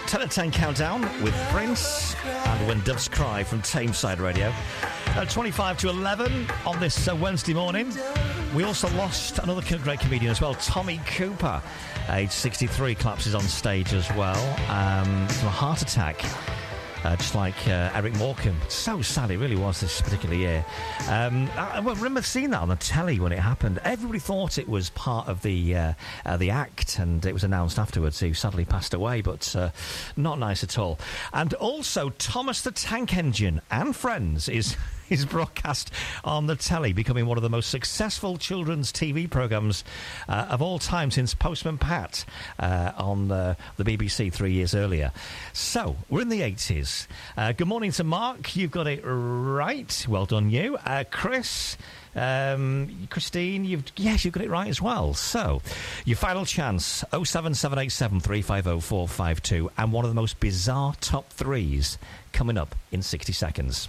10 at 10 countdown with Prince and When Doves Cry from Tameside Radio. 25 to 11 on this Wednesday morning. We also lost another great comedian as well, Tommy Cooper, age 63, collapses on stage as well from a heart attack. Just like Eric Morecambe. So sad it really was this particular year. I remember seeing that on the telly when it happened. Everybody thought it was part of the act, and it was announced afterwards he sadly passed away, but not nice at all. And also, Thomas the Tank Engine and Friends is broadcast on the telly, becoming one of the most successful children's TV programmes of all time since Postman Pat on the BBC 3 years earlier. So, we're in the 80s. Good morning to Mark. You've got it right. Well done, you. Chris, Christine, you've got it right as well. So, your final chance, 07787 350 452, and one of the most bizarre top threes coming up in 60 seconds.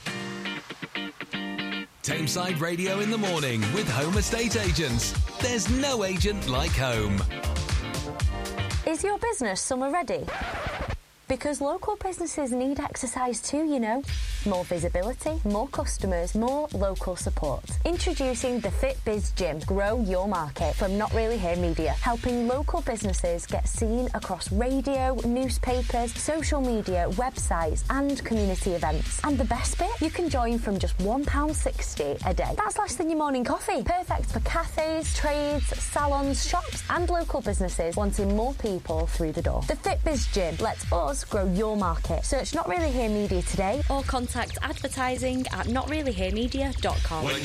Tameside Radio in the morning with Home Estate Agents. There's no agent like home. Is your business summer ready? Because local businesses need exercise too, you know. More visibility, more customers, more local support. Introducing the FitBiz Gym. Grow your market from Not Really Here Media, helping local businesses get seen across radio, newspapers, social media, websites and community events. And the best bit? You can join from just £1.60 a day. That's less than your morning coffee. Perfect for cafes, trades, salons, shops and local businesses wanting more people through the door. The FitBiz Gym lets us grow your market. Search Not Really Here Media today or contact advertising at notreallyheremedia.com.